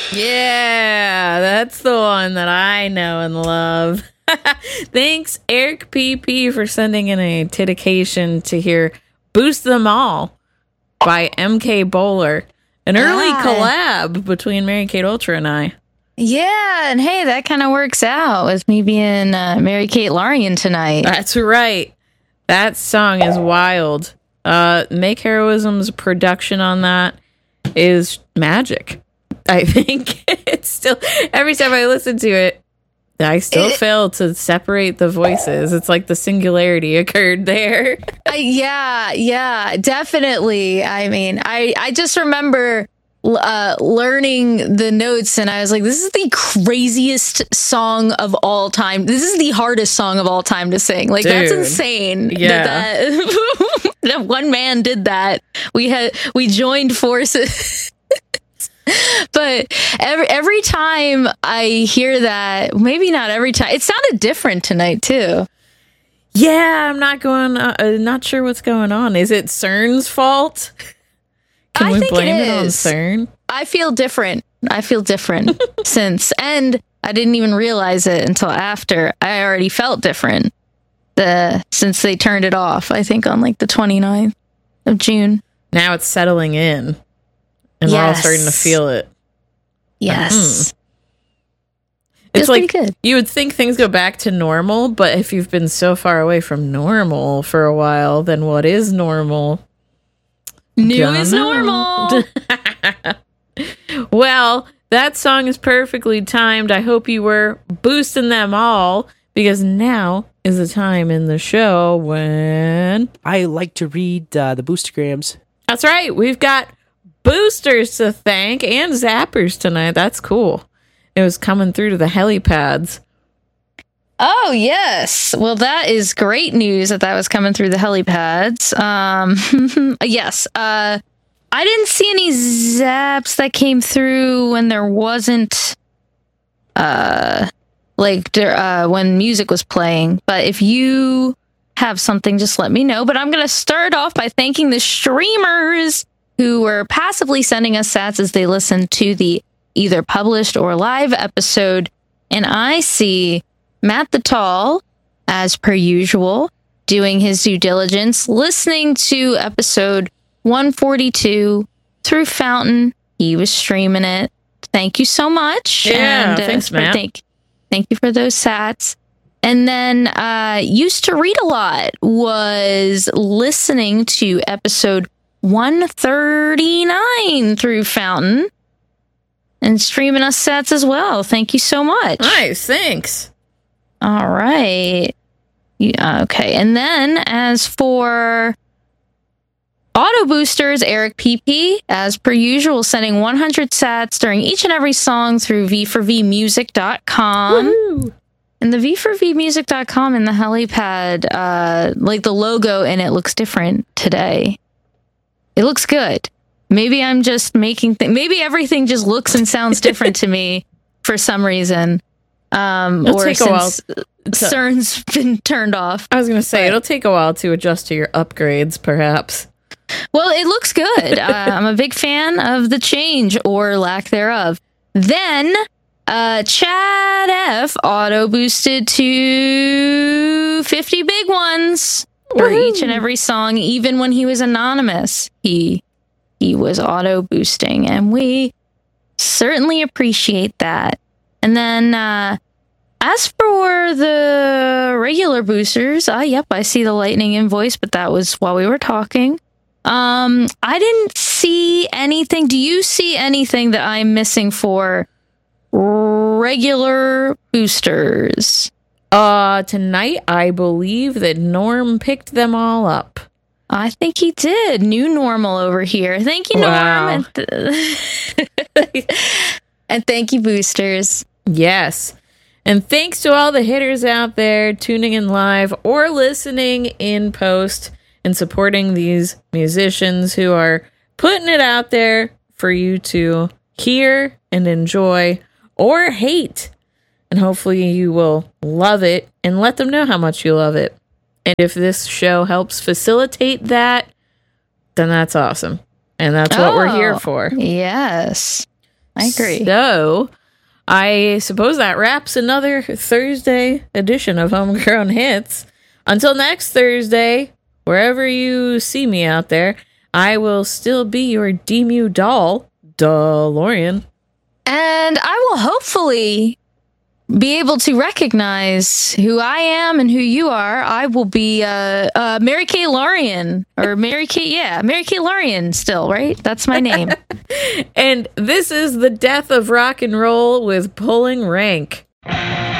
Yeah, that's the one that I know and love. Thanks, Eric PP, for sending in a dedication to hear Boost Them All by MK Bowler. An early collab between Mary-Kate Ultra and I. Yeah, and hey, that kind of works out with me being Mary-Kate Larian tonight. That's right. That song is wild. Make Heroism's production on that is magic. I think it's still, every time I listen to it, I still fail to separate the voices. It's like the singularity occurred there. Yeah, definitely. I mean, I just remember learning the notes, and I was like, this is the craziest song of all time. This is the hardest song of all time to sing. Like, dude, that's insane. Yeah. That one man did that. We joined forces. But every time I hear that, maybe not every time, it sounded different tonight too. Yeah, I'm not sure what's going on. Is it CERN's fault? Can we blame it on CERN? I feel different since, and I didn't even realize it until after. I already felt different since they turned it off, I think on like the 29th of June. Now it's settling in. And we're all starting to feel it. Yes. It's like good. You would think things go back to normal, but if you've been so far away from normal for a while, then what is normal? New is normal. Well, that song is perfectly timed. I hope you were boosting them all, because now is the time in the show when I like to read the boostergrams. That's right. We've got boosters to thank and zappers tonight. That's cool. It was coming through to the helipads. Oh, yes. Well, that is great news that was coming through the helipads. Yes. I didn't see any zaps that came through when there wasn't when music was playing. But if you have something, just let me know. But I'm going to start off by thanking the streamers who were passively sending us sats as they listened to the either published or live episode. And I see Matt the Tall, as per usual, doing his due diligence, listening to episode 142 through Fountain. He was streaming it. Thank you so much. Yeah, thanks, Matt. Thank you for those sats. And then Used to Read a Lot was listening to episode 139 through Fountain and streaming us sets as well. Thank you so much. Nice, thanks. All right. Yeah, okay. And then as for auto boosters, Eric PP, as per usual, sending 100 sats during each and every song through v4vmusic.com. Woo-hoo. And the v4vmusic.com in the helipad, like the logo in it looks different today. It looks good. Maybe I'm just making maybe everything just looks and sounds different to me for some reason. It'll take a while. CERN's been turned off. I was going to say, it'll take a while to adjust to your upgrades, perhaps. Well, it looks good. I'm a big fan of the change or lack thereof. Then, Chad F auto boosted to 50 big ones for each and every song, even when he was anonymous. He was auto boosting, and we certainly appreciate that. And then, as for the regular boosters, yep, I see the lightning invoice, but that was while we were talking. I didn't see anything. Do you see anything that I'm missing for regular boosters? Tonight, I believe that Norm picked them all up. I think he did. New normal over here. Thank you, Norm. Wow. And thank you, boosters. Yes. And thanks to all the hitters out there tuning in live or listening in post and supporting these musicians who are putting it out there for you to hear and enjoy or hate. And hopefully you will love it and let them know how much you love it. And if this show helps facilitate that, then that's awesome. And that's what we're here for. Yes. I agree. So, I suppose that wraps another Thursday edition of Homegrown Hits. Until next Thursday, wherever you see me out there, I will still be your Demu doll, DeLorean. And I will hopefully be able to recognize who I am and who you are. I will be Mary Kay Lorian, or Mary Kay Lorian still, right? That's my name. And this is the death of rock and roll with Pulling Rank.